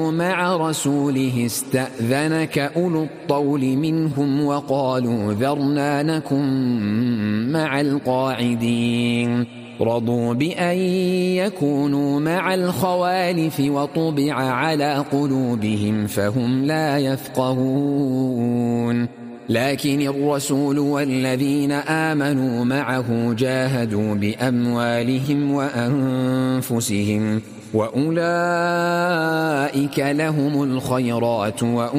مع رسوله استأذنك أولو الطول منهم وقالوا ذرنا نكن مع القاعدين رضوا بأن يكونوا مع الخوالف وطبع على قلوبهم فهم لا يفقهون لكن الرسول والذين آمنوا معه جاهدوا بأموالهم وأنفسهم وأولئك لهم الخيرات